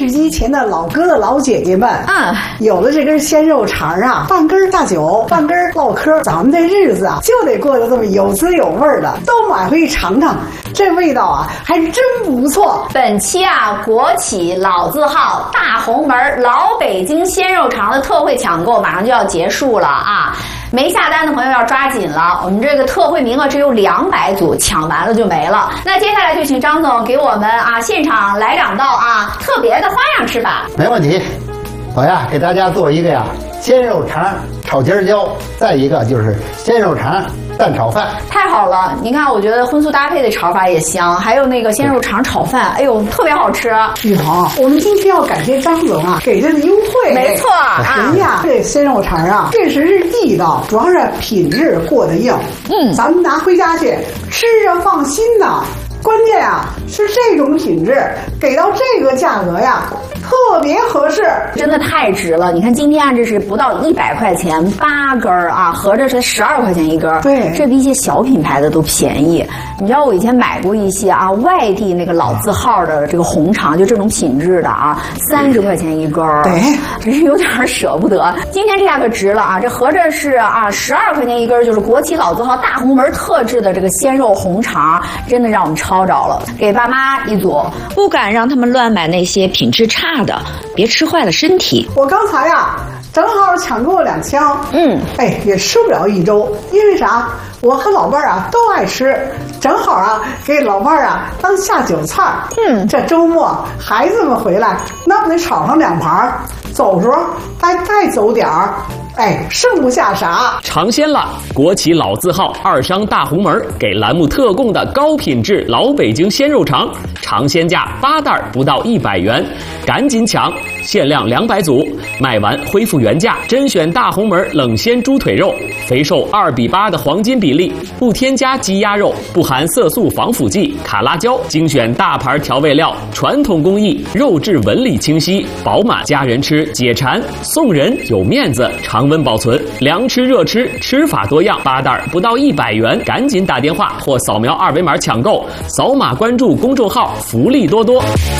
视机前的老哥哥老姐姐们，有了这根鲜肉肠啊，半根大酒，半根唠嗑，咱们的日子啊就得过得这么有滋有味的，都买回去尝尝，这味道啊还真不错。 本期啊，国企老字号大红门老北京鲜肉肠的特惠抢购马上就要结束了啊！没下单的朋友要抓紧了，我们这个特惠名额只有200组，抢完了就没了。那接下来就请张总给我们现场来2道特别的花样吃法。 没问题，我给大家做一个鲜肉肠炒尖椒，再一个就是鲜肉肠蛋炒饭。 太好了，您看，我觉得荤素搭配的炒法也香，还有那个鲜肉肠炒饭，哎呦，特别好吃。 玉彤，我们今天要感谢张总给这个优惠。 没错人家这鲜肉肠确实是地道，主要是品质过得硬。咱们拿回家去吃着放心呐。关键是这种品质给到这个价格特别合适， 真的太值了。你看今天这是不到100块钱8根合着是12块钱1根。 对， 这比一些小品牌的都便宜。你知道我以前买过一些外地那个老字号的这个红肠，就这种品质的30块钱1根。 对， 真是有点舍不得。今天这下可值了这合着是12块钱1根，就是国企老字号大红门特制的这个鲜肉红肠，真的让我们抄着了。给爸妈一组， 不敢让他们乱买那些品质差的，别吃坏了身体。 我刚才正好抢购了2箱，也吃不了1周，因为啥？我和老伴儿都爱吃，正好给老伴儿当下酒菜。这周末孩子们回来，那不得炒上2盘，走时候再走点儿。剩不下啥。 尝鲜了！国企老字号2商大红门给栏目特供的高品质老北京鲜肉肠，尝鲜价8袋不到100元，赶紧抢！限量200组，卖完恢复原价。甄选大红门冷鲜猪腿肉，肥瘦2:8的黄金比例，不添加鸡鸭肉，不含色素防腐剂、卡拉胶，精选大牌调味料，传统工艺，肉质纹理清晰饱满，家人吃解馋，送人有面子，常温保存，凉吃热吃，吃法多样，8袋不到100元，赶紧打电话或扫描2维码抢购，扫码关注公众号，福利多多。